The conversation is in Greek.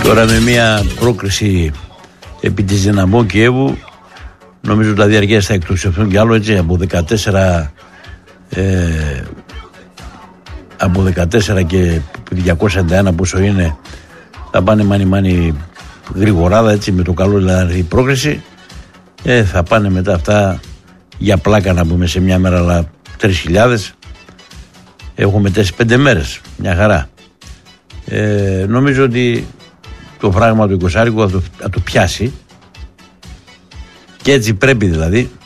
Τώρα με μια πρόκριση επί της Δυναμό Κιέβου, νομίζω ότι τα διαρκές θα εκτοξευθούν κι άλλο, έτσι, από 14 και 291 πόσο είναι, θα πάνε μάνι γρηγοράδα, έτσι, με το καλό δηλαδή η πρόκριση. Θα πάνε μετά αυτά για πλάκα, να πούμε, σε μια μέρα, αλλά 3.000 έχουμε 4-5 μέρες, μια χαρά. Νομίζω ότι το πράγμα του 20 θα το πιάσει, και έτσι πρέπει δηλαδή